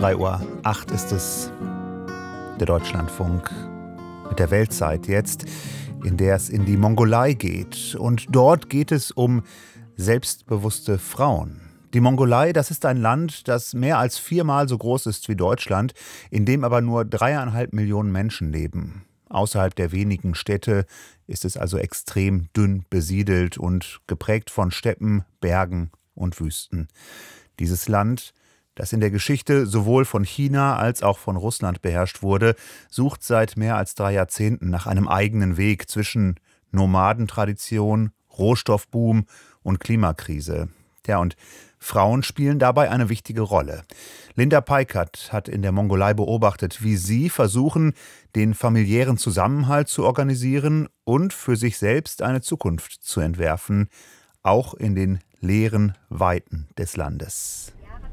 3:08 Uhr ist es, der Deutschlandfunk mit der Weltzeit jetzt, in der es in die Mongolei geht. Und dort geht es um selbstbewusste Frauen. Die Mongolei, das ist ein Land, das mehr als 4-mal so groß ist wie Deutschland, in dem aber nur 3,5 Millionen Menschen leben. Außerhalb der wenigen Städte ist es also extrem dünn besiedelt und geprägt von Steppen, Bergen und Wüsten. Dieses Land, das in der Geschichte sowohl von China als auch von Russland beherrscht wurde, sucht seit mehr als 3 Jahrzehnten nach einem eigenen Weg zwischen Nomadentradition, Rohstoffboom und Klimakrise. Ja, und Frauen spielen dabei eine wichtige Rolle. Linda Peikert hat in der Mongolei beobachtet, wie sie versuchen, den familiären Zusammenhalt zu organisieren und für sich selbst eine Zukunft zu entwerfen, auch in den leeren Weiten des Landes.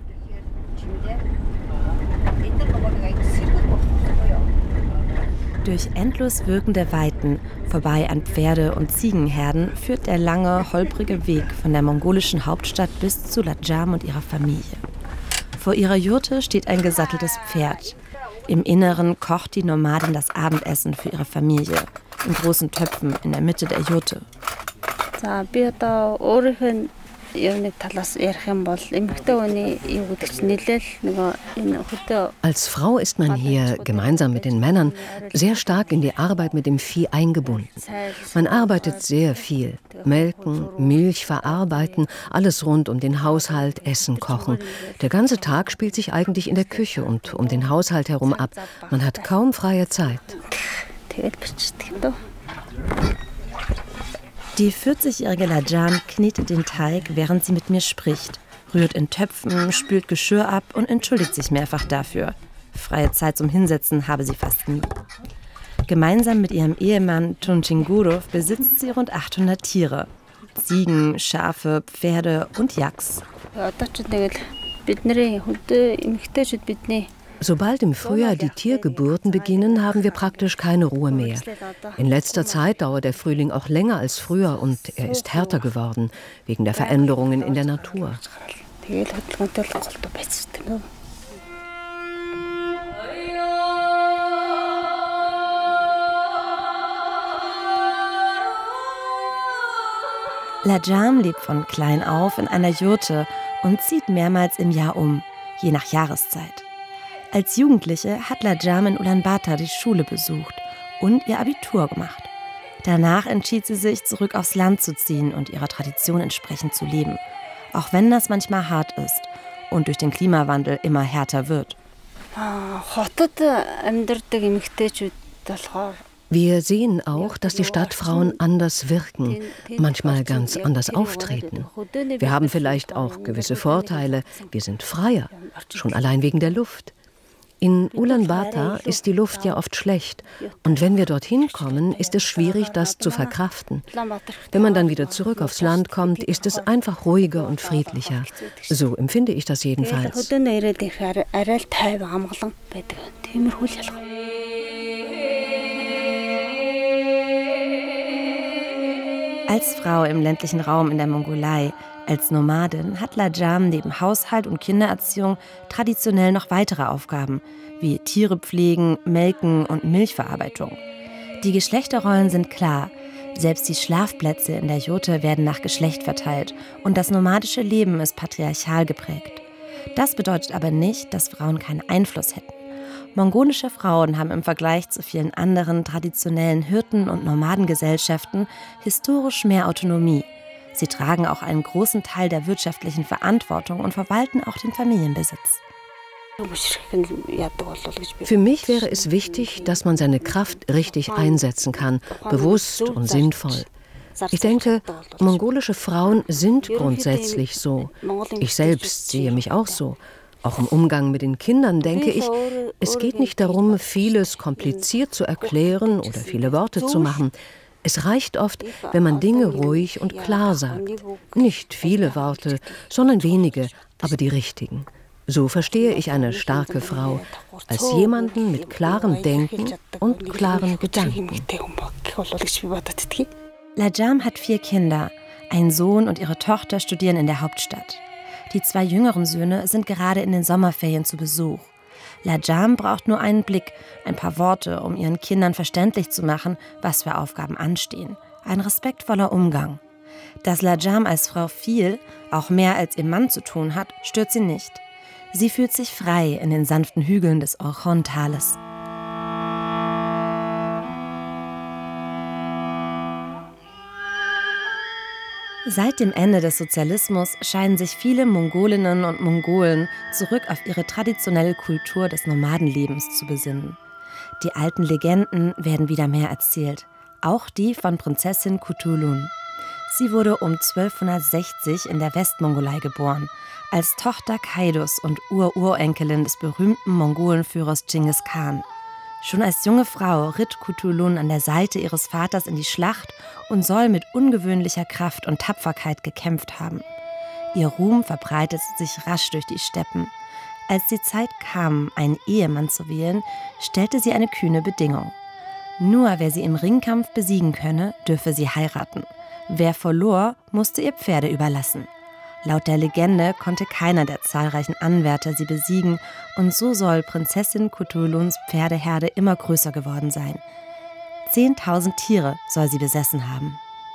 Durch endlos wirkende Weiten, vorbei an Pferde- und Ziegenherden, führt der lange, holprige Weg von der mongolischen Hauptstadt bis zu Lajam und ihrer Familie. Vor ihrer Jurte steht ein gesatteltes Pferd. Im Inneren kocht die Nomadin das Abendessen für ihre Familie, in großen Töpfen in der Mitte der Jurte. Als Frau ist man hier, gemeinsam mit den Männern, sehr stark in die Arbeit mit dem Vieh eingebunden. Man arbeitet sehr viel. Melken, Milch verarbeiten, alles rund um den Haushalt, Essen kochen. Der ganze Tag spielt sich eigentlich in der Küche und um den Haushalt herum ab. Man hat kaum freie Zeit. Die 40-jährige Lajam knetet den Teig, während sie mit mir spricht, rührt in Töpfen, spült Geschirr ab und entschuldigt sich mehrfach dafür. Freie Zeit zum Hinsetzen habe sie fast nie. Gemeinsam mit ihrem Ehemann Tunchingurov besitzt sie rund 800 Tiere. Ziegen, Schafe, Pferde und Yaks. Sobald im Frühjahr die Tiergeburten beginnen, haben wir praktisch keine Ruhe mehr. In letzter Zeit dauert der Frühling auch länger als früher und er ist härter geworden, wegen der Veränderungen in der Natur. Lajam lebt von klein auf in einer Jurte und zieht mehrmals im Jahr um, je nach Jahreszeit. Als Jugendliche hat Lajam in Ulaanbaatar die Schule besucht und ihr Abitur gemacht. Danach entschied sie sich, zurück aufs Land zu ziehen und ihrer Tradition entsprechend zu leben. Auch wenn das manchmal hart ist und durch den Klimawandel immer härter wird. Wir sehen auch, dass die Stadtfrauen anders wirken, manchmal ganz anders auftreten. Wir haben vielleicht auch gewisse Vorteile. Wir sind freier, schon allein wegen der Luft. In Ulaanbaatar ist die Luft ja oft schlecht. Und wenn wir dorthin kommen, ist es schwierig, das zu verkraften. Wenn man dann wieder zurück aufs Land kommt, ist es einfach ruhiger und friedlicher. So empfinde ich das jedenfalls. Als Frau im ländlichen Raum in der Mongolei, als Nomadin, hat Lajam neben Haushalt und Kindererziehung traditionell noch weitere Aufgaben, wie Tiere pflegen, Melken und Milchverarbeitung. Die Geschlechterrollen sind klar. Selbst die Schlafplätze in der Jurte werden nach Geschlecht verteilt und das nomadische Leben ist patriarchal geprägt. Das bedeutet aber nicht, dass Frauen keinen Einfluss hätten. Mongolische Frauen haben im Vergleich zu vielen anderen traditionellen Hirten- und Nomadengesellschaften historisch mehr Autonomie. Sie tragen auch einen großen Teil der wirtschaftlichen Verantwortung und verwalten auch den Familienbesitz. Für mich wäre es wichtig, dass man seine Kraft richtig einsetzen kann, bewusst und sinnvoll. Ich denke, mongolische Frauen sind grundsätzlich so. Ich selbst sehe mich auch so. Auch im Umgang mit den Kindern denke ich, es geht nicht darum, vieles kompliziert zu erklären oder viele Worte zu machen. Es reicht oft, wenn man Dinge ruhig und klar sagt. Nicht viele Worte, sondern wenige, aber die richtigen. So verstehe ich eine starke Frau, als jemanden mit klarem Denken und klaren Gedanken. Lajam hat 4 Kinder. Ein Sohn und ihre Tochter studieren in der Hauptstadt. Die 2 jüngeren Söhne sind gerade in den Sommerferien zu Besuch. Lajam braucht nur einen Blick, ein paar Worte, um ihren Kindern verständlich zu machen, was für Aufgaben anstehen. Ein respektvoller Umgang. Dass Lajam als Frau viel, auch mehr als ihr Mann zu tun hat, stört sie nicht. Sie fühlt sich frei in den sanften Hügeln des Orkhon-Tales. Seit dem Ende des Sozialismus scheinen sich viele Mongolinnen und Mongolen zurück auf ihre traditionelle Kultur des Nomadenlebens zu besinnen. Die alten Legenden werden wieder mehr erzählt, auch die von Prinzessin Kutulun. Sie wurde um 1260 in der Westmongolei geboren, als Tochter Kaidus und Ururenkelin des berühmten Mongolenführers Genghis Khan. Schon als junge Frau ritt Kutulun an der Seite ihres Vaters in die Schlacht und soll mit ungewöhnlicher Kraft und Tapferkeit gekämpft haben. Ihr Ruhm verbreitete sich rasch durch die Steppen. Als die Zeit kam, einen Ehemann zu wählen, stellte sie eine kühne Bedingung. Nur wer sie im Ringkampf besiegen könne, dürfe sie heiraten. Wer verlor, musste ihr Pferde überlassen. Laut der Legende konnte keiner der zahlreichen Anwärter sie besiegen und so soll Prinzessin Kutuluns Pferdeherde immer größer geworden sein. 10.000 Tiere soll sie besessen haben.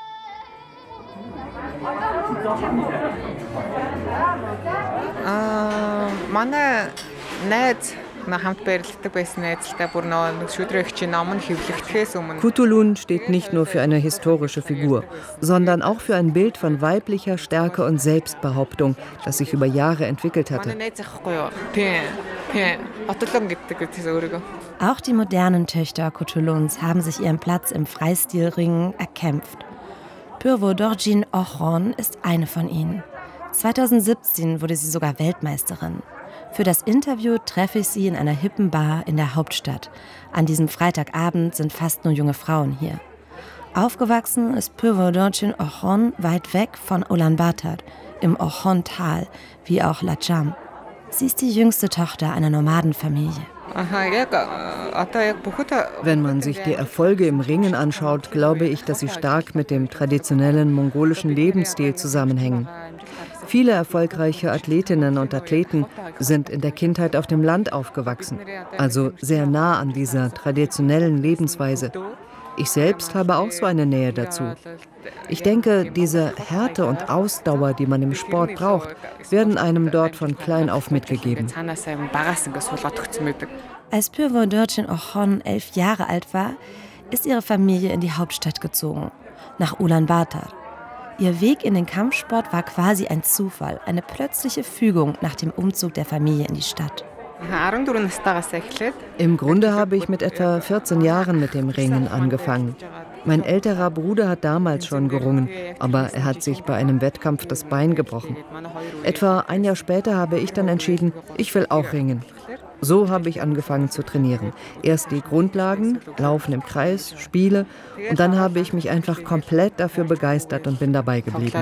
Kutulun steht nicht nur für eine historische Figur, sondern auch für ein Bild von weiblicher Stärke und Selbstbehauptung, das sich über Jahre entwickelt hatte. Auch die modernen Töchter Kutuluns haben sich ihren Platz im Freistilringen erkämpft. Purvodorjin Orkhon ist eine von ihnen. 2017 wurde sie sogar Weltmeisterin. Für das Interview treffe ich sie in einer hippen Bar in der Hauptstadt. An diesem Freitagabend sind fast nur junge Frauen hier. Aufgewachsen ist Purvodorjin Orkhon weit weg von Ulaanbaatar, im Orkhon-Tal, wie auch Lajam. Sie ist die jüngste Tochter einer Nomadenfamilie. Wenn man sich die Erfolge im Ringen anschaut, glaube ich, dass sie stark mit dem traditionellen mongolischen Lebensstil zusammenhängen. Viele erfolgreiche Athletinnen und Athleten sind in der Kindheit auf dem Land aufgewachsen, also sehr nah an dieser traditionellen Lebensweise. Ich selbst habe auch so eine Nähe dazu. Ich denke, diese Härte und Ausdauer, die man im Sport braucht, werden einem dort von klein auf mitgegeben. Als Purvodorjin Orkhon 11 Jahre alt war, ist ihre Familie in die Hauptstadt gezogen, nach Ulaanbaatar. Ihr Weg in den Kampfsport war quasi ein Zufall, eine plötzliche Fügung nach dem Umzug der Familie in die Stadt. Im Grunde habe ich mit etwa 14 Jahren mit dem Ringen angefangen. Mein älterer Bruder hat damals schon gerungen, aber er hat sich bei einem Wettkampf das Bein gebrochen. Etwa ein Jahr später habe ich dann entschieden, ich will auch ringen. So habe ich angefangen zu trainieren. Erst die Grundlagen, Laufen im Kreis, Spiele und dann habe ich mich einfach komplett dafür begeistert und bin dabei geblieben.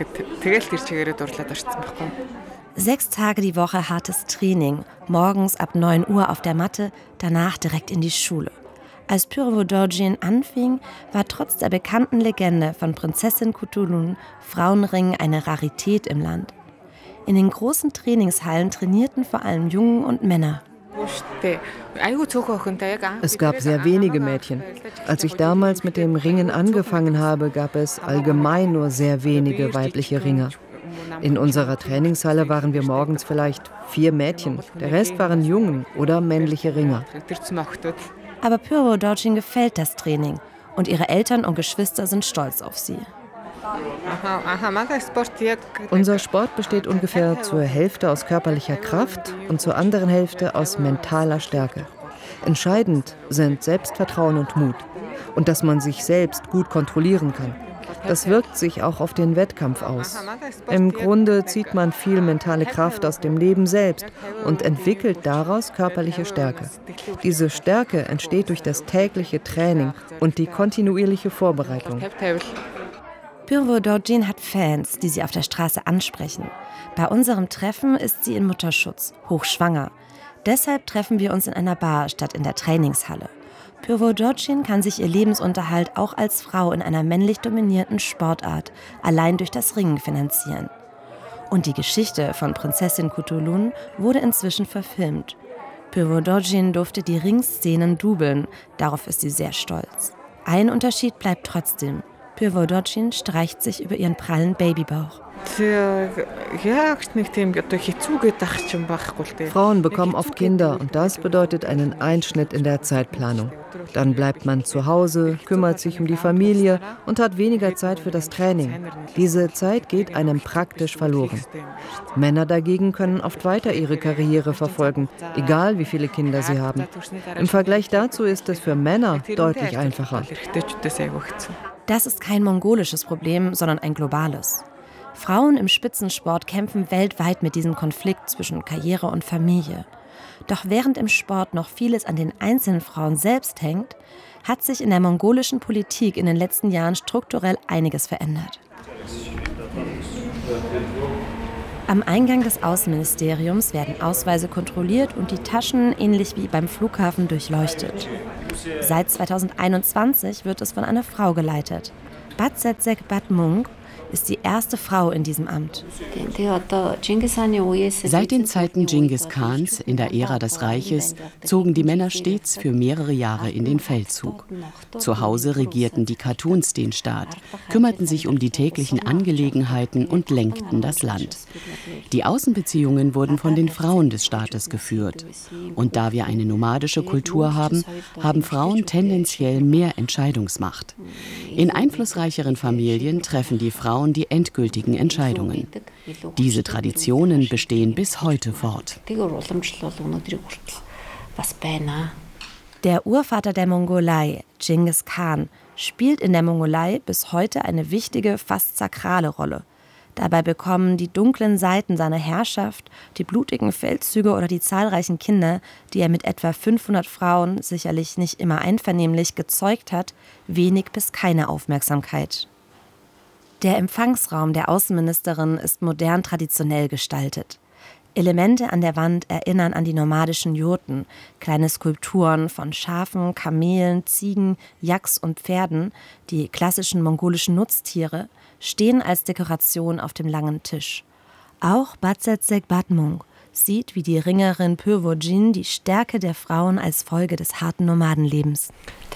6 Tage die Woche hartes Training, morgens ab 9 Uhr auf der Matte, danach direkt in die Schule. Als Purvodorjin anfing, war trotz der bekannten Legende von Prinzessin Kutulun Frauenringen eine Rarität im Land. In den großen Trainingshallen trainierten vor allem Jungen und Männer. Es gab sehr wenige Mädchen. Als ich damals mit dem Ringen angefangen habe, gab es allgemein nur sehr wenige weibliche Ringer. In unserer Trainingshalle waren wir morgens vielleicht 4 Mädchen. Der Rest waren Jungen oder männliche Ringer. Aber Purvodorjin gefällt das Training und ihre Eltern und Geschwister sind stolz auf sie. Unser Sport besteht ungefähr zur Hälfte aus körperlicher Kraft und zur anderen Hälfte aus mentaler Stärke. Entscheidend sind Selbstvertrauen und Mut und dass man sich selbst gut kontrollieren kann. Das wirkt sich auch auf den Wettkampf aus. Im Grunde zieht man viel mentale Kraft aus dem Leben selbst und entwickelt daraus körperliche Stärke. Diese Stärke entsteht durch das tägliche Training und die kontinuierliche Vorbereitung. Purvodorjin hat Fans, die sie auf der Straße ansprechen. Bei unserem Treffen ist sie in Mutterschutz, hochschwanger. Deshalb treffen wir uns in einer Bar statt in der Trainingshalle. Purvodorjin kann sich ihr Lebensunterhalt auch als Frau in einer männlich dominierten Sportart allein durch das Ringen finanzieren. Und die Geschichte von Prinzessin Kutulun wurde inzwischen verfilmt. Pyrvodotschin durfte die Ringszenen dubeln, darauf ist sie sehr stolz. Ein Unterschied bleibt trotzdem. Pyrvodotschin streicht sich über ihren prallen Babybauch. Frauen bekommen oft Kinder und das bedeutet einen Einschnitt in der Zeitplanung. Dann bleibt man zu Hause, kümmert sich um die Familie und hat weniger Zeit für das Training. Diese Zeit geht einem praktisch verloren. Männer dagegen können oft weiter ihre Karriere verfolgen, egal wie viele Kinder sie haben. Im Vergleich dazu ist es für Männer deutlich einfacher. Das ist kein mongolisches Problem, sondern ein globales. Frauen im Spitzensport kämpfen weltweit mit diesem Konflikt zwischen Karriere und Familie. Doch während im Sport noch vieles an den einzelnen Frauen selbst hängt, hat sich in der mongolischen Politik in den letzten Jahren strukturell einiges verändert. Am Eingang des Außenministeriums werden Ausweise kontrolliert und die Taschen, ähnlich wie beim Flughafen, durchleuchtet. Seit 2021 wird es von einer Frau geleitet. Batsetsek Batmung ist die erste Frau in diesem Amt. Seit den Zeiten Dschingis Khans in der Ära des Reiches zogen die Männer stets für mehrere Jahre in den Feldzug. Zu Hause regierten die Khatun's den Staat, kümmerten sich um die täglichen Angelegenheiten und lenkten das Land. Die Außenbeziehungen wurden von den Frauen des Staates geführt. Und da wir eine nomadische Kultur haben, haben Frauen tendenziell mehr Entscheidungsmacht. In einflussreicheren Familien treffen die Frauen die endgültigen Entscheidungen. Diese Traditionen bestehen bis heute fort. Der Urvater der Mongolei, Dschingis Khan, spielt in der Mongolei bis heute eine wichtige, fast sakrale Rolle. Dabei bekommen die dunklen Seiten seiner Herrschaft, die blutigen Feldzüge oder die zahlreichen Kinder, die er mit etwa 500 Frauen, sicherlich nicht immer einvernehmlich, gezeugt hat, wenig bis keine Aufmerksamkeit. Der Empfangsraum der Außenministerin ist modern traditionell gestaltet. Elemente an der Wand erinnern an die nomadischen Jurten, kleine Skulpturen von Schafen, Kamelen, Ziegen, Yaks und Pferden, die klassischen mongolischen Nutztiere, stehen als Dekoration auf dem langen Tisch. Auch Batsetsek Batmung sieht wie die Ringerin Pyrvodotschin die Stärke der Frauen als Folge des harten Nomadenlebens.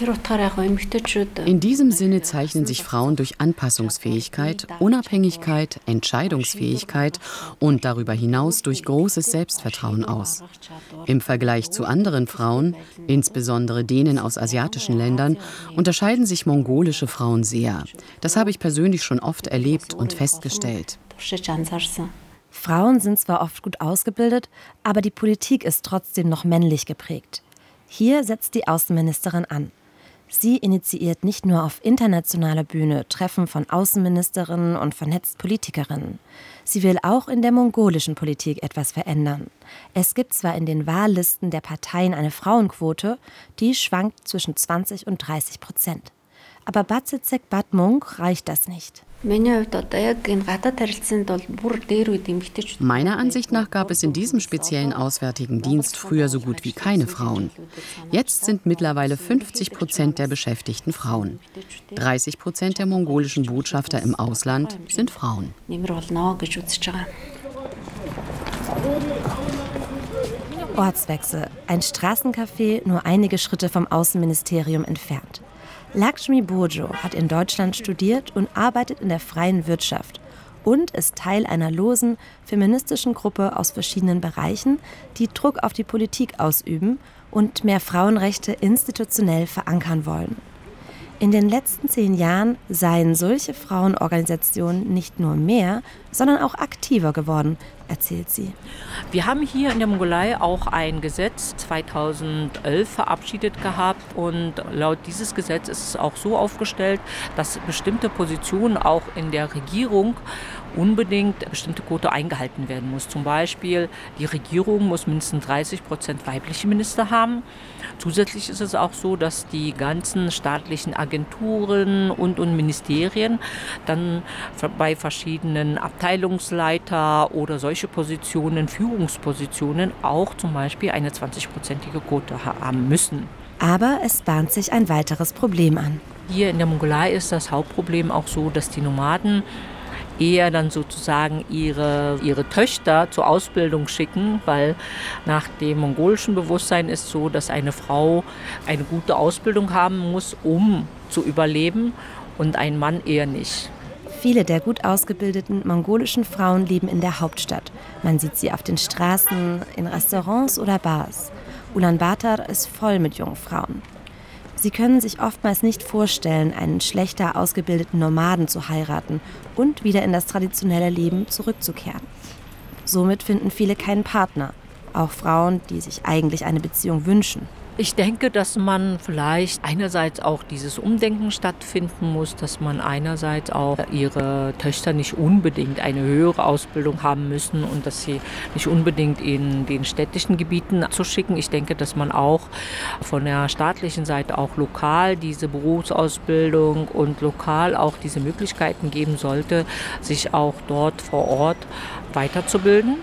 In diesem Sinne zeichnen sich Frauen durch Anpassungsfähigkeit, Unabhängigkeit, Entscheidungsfähigkeit und darüber hinaus durch großes Selbstvertrauen aus. Im Vergleich zu anderen Frauen, insbesondere denen aus asiatischen Ländern, unterscheiden sich mongolische Frauen sehr. Das habe ich persönlich schon oft erlebt und festgestellt. Frauen sind zwar oft gut ausgebildet, aber die Politik ist trotzdem noch männlich geprägt. Hier setzt die Außenministerin an. Sie initiiert nicht nur auf internationaler Bühne Treffen von Außenministerinnen und vernetzt Politikerinnen. Sie will auch in der mongolischen Politik etwas verändern. Es gibt zwar in den Wahllisten der Parteien eine Frauenquote, die schwankt zwischen 20% und 30%. Aber Batsetsek Batmung reicht das nicht. Meiner Ansicht nach gab es in diesem speziellen Auswärtigen Dienst früher so gut wie keine Frauen. Jetzt sind mittlerweile 50% der Beschäftigten Frauen. 30% der mongolischen Botschafter im Ausland sind Frauen. Ortswechsel. Ein Straßencafé nur einige Schritte vom Außenministerium entfernt. Lakshmi Bojo hat in Deutschland studiert und arbeitet in der freien Wirtschaft und ist Teil einer losen, feministischen Gruppe aus verschiedenen Bereichen, die Druck auf die Politik ausüben und mehr Frauenrechte institutionell verankern wollen. In den letzten 10 Jahren seien solche Frauenorganisationen nicht nur mehr, sondern auch aktiver geworden, erzählt sie. Wir haben hier in der Mongolei auch ein Gesetz 2011 verabschiedet gehabt und laut dieses Gesetz ist es auch so aufgestellt, dass bestimmte Positionen auch in der Regierung unbedingt bestimmte Quote eingehalten werden muss. Zum Beispiel, die Regierung muss mindestens 30% weibliche Minister haben. Zusätzlich ist es auch so, dass die ganzen staatlichen Agenturen und Ministerien dann bei verschiedenen Abteilungsleiter oder solche Positionen, Führungspositionen, auch zum Beispiel eine 20%ige Quote haben müssen. Aber es bahnt sich ein weiteres Problem an. Hier in der Mongolei ist das Hauptproblem auch so, dass die Nomaden eher dann sozusagen ihre Töchter zur Ausbildung schicken, weil nach dem mongolischen Bewusstsein ist so, dass eine Frau eine gute Ausbildung haben muss, um zu überleben, und ein Mann eher nicht. Viele der gut ausgebildeten mongolischen Frauen leben in der Hauptstadt. Man sieht sie auf den Straßen, in Restaurants oder Bars. Ulaanbaatar ist voll mit jungen Frauen. Sie können sich oftmals nicht vorstellen, einen schlechter ausgebildeten Nomaden zu heiraten und wieder in das traditionelle Leben zurückzukehren. Somit finden viele keinen Partner, auch Frauen, die sich eigentlich eine Beziehung wünschen. Ich denke, dass man vielleicht einerseits auch dieses Umdenken stattfinden muss, dass man einerseits auch ihre Töchter nicht unbedingt eine höhere Ausbildung haben müssen und dass sie nicht unbedingt in den städtischen Gebieten zu schicken. Ich denke, dass man auch von der staatlichen Seite auch lokal diese Berufsausbildung und lokal auch diese Möglichkeiten geben sollte, sich auch dort vor Ort weiterzubilden.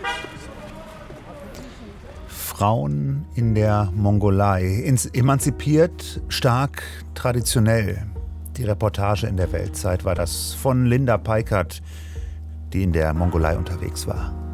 Frauen in der Mongolei, emanzipiert, stark, traditionell. Die Reportage in der Weltzeit war das von Linda Peikert, die in der Mongolei unterwegs war.